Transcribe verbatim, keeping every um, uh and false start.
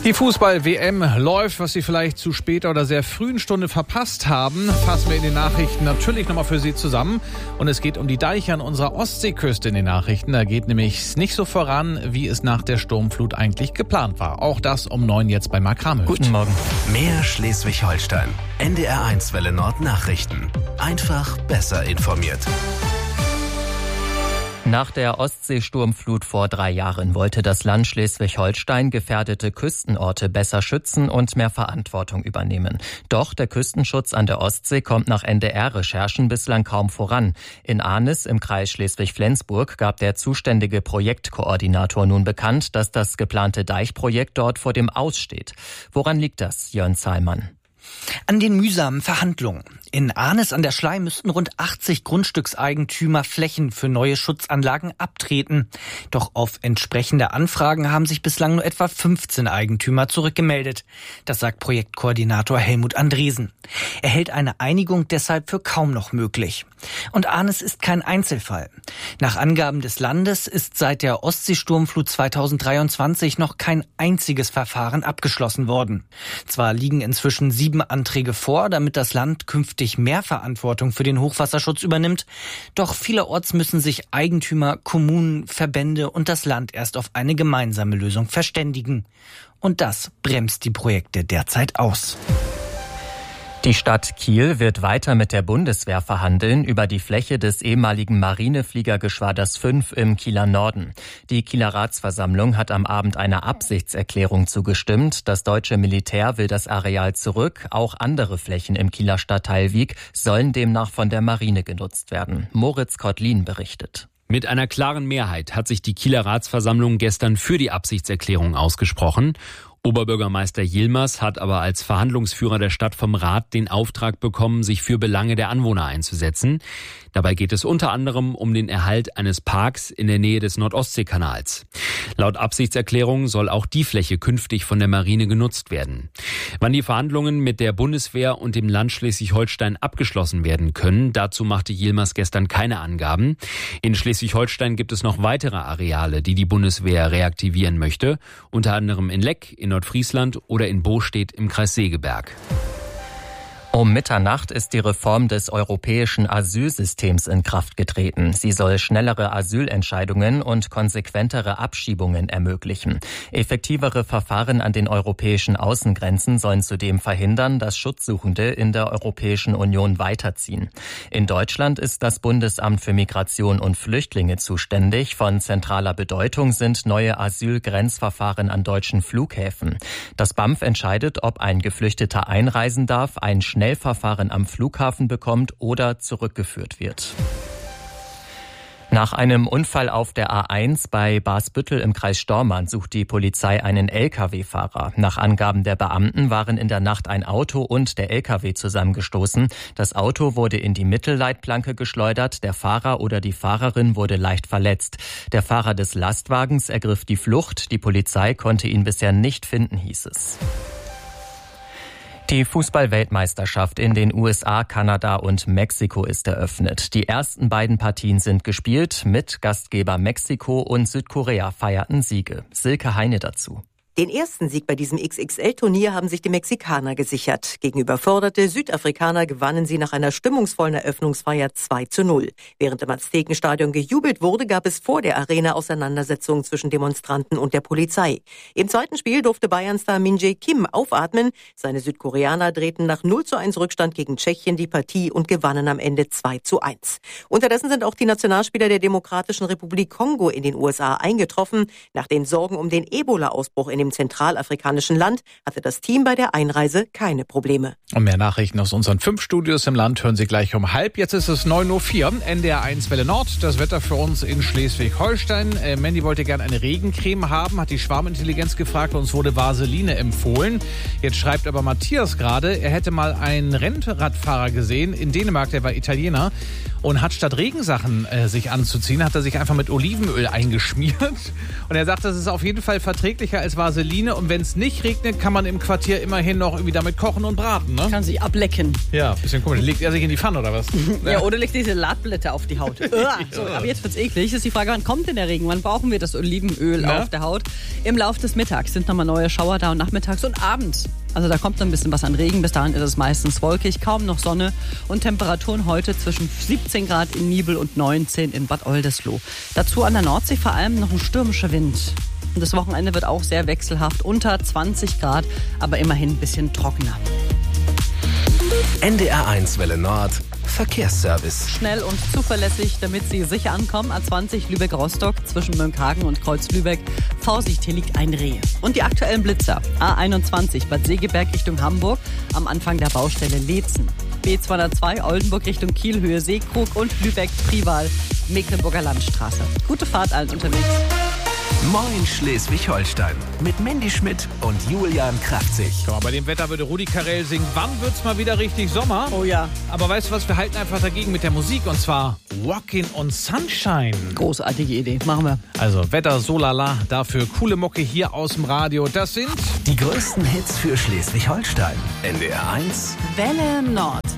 Die Fußball-W M läuft. Was Sie vielleicht zu später oder sehr frühen Stunde verpasst haben, fassen wir in den Nachrichten natürlich nochmal für Sie zusammen. Und es geht um die Deiche an unserer Ostseeküste in den Nachrichten. Da geht nämlich nicht so voran, wie es nach der Sturmflut eigentlich geplant war. Auch das um neun jetzt bei Mark Kramhöft. Guten Morgen. Mehr Schleswig-Holstein. N D R eins Welle Nord Nachrichten. Einfach besser informiert. Nach der Ostseesturmflut vor drei Jahren wollte das Land Schleswig-Holstein gefährdete Küstenorte besser schützen und mehr Verantwortung übernehmen. Doch der Küstenschutz an der Ostsee kommt nach N D R-Recherchen bislang kaum voran. In Arnis im Kreis Schleswig-Flensburg gab der zuständige Projektkoordinator nun bekannt, dass das geplante Deichprojekt dort vor dem Aus steht. Woran liegt das, Jörn Zahlmann? An den mühsamen Verhandlungen. In Arnis an der Schlei müssten rund achtzig Grundstückseigentümer Flächen für neue Schutzanlagen abtreten. Doch auf entsprechende Anfragen haben sich bislang nur etwa fünfzehn Eigentümer zurückgemeldet. Das sagt Projektkoordinator Helmut Andresen. Er hält eine Einigung deshalb für kaum noch möglich. Und Arnis ist kein Einzelfall. Nach Angaben des Landes ist seit der Ostseesturmflut zweitausenddreiundzwanzig noch kein einziges Verfahren abgeschlossen worden. Zwar liegen inzwischen sieben Anträge vor, damit das Land künftig mehr Verantwortung für den Hochwasserschutz übernimmt. Doch vielerorts müssen sich Eigentümer, Kommunen, Verbände und das Land erst auf eine gemeinsame Lösung verständigen. Und das bremst die Projekte derzeit aus. Die Stadt Kiel wird weiter mit der Bundeswehr verhandeln über die Fläche des ehemaligen Marinefliegergeschwaders fünf im Kieler Norden. Die Kieler Ratsversammlung hat am Abend einer Absichtserklärung zugestimmt. Das deutsche Militär will das Areal zurück. Auch andere Flächen im Kieler Stadtteil Wiek sollen demnach von der Marine genutzt werden. Moritz Kottlin berichtet. Mit einer klaren Mehrheit hat sich die Kieler Ratsversammlung gestern für die Absichtserklärung ausgesprochen. Oberbürgermeister Yilmaz hat aber als Verhandlungsführer der Stadt vom Rat den Auftrag bekommen, sich für Belange der Anwohner einzusetzen. Dabei geht es unter anderem um den Erhalt eines Parks in der Nähe des Nordostseekanals. Laut Absichtserklärung soll auch die Fläche künftig von der Marine genutzt werden. Wann die Verhandlungen mit der Bundeswehr und dem Land Schleswig-Holstein abgeschlossen werden können, dazu machte Yilmaz gestern keine Angaben. In Schleswig-Holstein gibt es noch weitere Areale, die die Bundeswehr reaktivieren möchte, unter anderem in Leck, in Nordfriesland oder in Bostedt im Kreis Segeberg. Um Mitternacht ist die Reform des europäischen Asylsystems in Kraft getreten. Sie soll schnellere Asylentscheidungen und konsequentere Abschiebungen ermöglichen. Effektivere Verfahren an den europäischen Außengrenzen sollen zudem verhindern, dass Schutzsuchende in der Europäischen Union weiterziehen. In Deutschland ist das Bundesamt für Migration und Flüchtlinge zuständig. Von zentraler Bedeutung sind neue Asylgrenzverfahren an deutschen Flughäfen. Das B A M F entscheidet, ob ein Geflüchteter einreisen darf, ein Schnellverfahren am Flughafen bekommt oder zurückgeführt wird. Nach einem Unfall auf der A eins bei Basbüttel im Kreis Stormarn sucht die Polizei einen L K W-Fahrer. Nach Angaben der Beamten waren in der Nacht ein Auto und der L K W zusammengestoßen. Das Auto wurde in die Mittelleitplanke geschleudert, der Fahrer oder die Fahrerin wurde leicht verletzt. Der Fahrer des Lastwagens ergriff die Flucht. Die Polizei konnte ihn bisher nicht finden, hieß es. Die Fußball-Weltmeisterschaft in den U S A, Kanada und Mexiko ist eröffnet. Die ersten beiden Partien sind gespielt. Mit Gastgeber Mexiko und Südkorea feierten Siege. Silke Heine dazu. Den ersten Sieg bei diesem X X L-Turnier haben sich die Mexikaner gesichert. Gegen überforderte Südafrikaner gewannen sie nach einer stimmungsvollen Eröffnungsfeier zwei zu null. Während im Aztekenstadion gejubelt wurde, gab es vor der Arena Auseinandersetzungen zwischen Demonstranten und der Polizei. Im zweiten Spiel durfte Bayern-Star Min Jae Kim aufatmen. Seine Südkoreaner drehten nach null zu eins Rückstand gegen Tschechien die Partie und gewannen am Ende zwei zu eins. Unterdessen sind auch die Nationalspieler der Demokratischen Republik Kongo in den U S A eingetroffen. Nach den Sorgen um den Ebola-Ausbruch in dem zentralafrikanischen Land hatte das Team bei der Einreise keine Probleme. Und mehr Nachrichten aus unseren fünf Studios im Land hören Sie gleich um halb. Jetzt ist es neun Uhr vier, N D R eins Welle Nord. Das Wetter für uns in Schleswig-Holstein. Äh, Mandy wollte gerne eine Regencreme haben, hat die Schwarmintelligenz gefragt. Uns wurde Vaseline empfohlen. Jetzt schreibt aber Matthias gerade, er hätte mal einen Rennradfahrer gesehen in Dänemark, der war Italiener. Und hat statt Regensachen äh, sich anzuziehen, hat er sich einfach mit Olivenöl eingeschmiert. Und er sagt, das ist auf jeden Fall verträglicher als Vaseline. Vaseline. Und wenn es nicht regnet, kann man im Quartier immerhin noch irgendwie damit kochen und braten, ne? Kann sich ablecken. Ja, bisschen komisch. Legt er sich in die Pfanne oder was? Ja, oder legt diese Latblätter auf die Haut. So, aber jetzt wird's eklig. Ist die Frage, wann kommt denn der Regen? Wann brauchen wir das Olivenöl Na? auf der Haut? Im Laufe des Mittags sind nochmal neue Schauer da und nachmittags und abends. Also da kommt dann ein bisschen was an Regen. Bis dahin ist es meistens wolkig, kaum noch Sonne und Temperaturen heute zwischen siebzehn Grad in Nibel und neunzehn in Bad Oldesloe. Dazu an der Nordsee vor allem noch ein stürmischer Wind. Und das Wochenende wird auch sehr wechselhaft, unter zwanzig Grad, aber immerhin ein bisschen trockener. N D R eins Welle Nord Verkehrsservice. Schnell und zuverlässig, damit Sie sicher ankommen. A zwanzig Lübeck-Rostock zwischen Mönckehagen und Kreuz-Lübeck. Vorsicht, hier liegt ein Reh. Und die aktuellen Blitzer. A einundzwanzig Bad Segeberg Richtung Hamburg am Anfang der Baustelle Leetzen. B zweihundertzwei Oldenburg Richtung Kiel, Höhe Seekrug und Lübeck-Prival, Mecklenburger Landstraße. Gute Fahrt allen unterwegs. Moin Schleswig-Holstein mit Mandy Schmidt und Julian Kraftzig. Guck mal, bei dem Wetter würde Rudi Carrell singen, wann wird's mal wieder richtig Sommer? Oh ja. Aber weißt du was, wir halten einfach dagegen mit der Musik und zwar Walking on Sunshine. Großartige Idee, machen wir. Also Wetter so lala, dafür coole Mucke hier aus dem Radio. Das sind Die größten Hits für Schleswig-Holstein. N D R eins Welle Nord.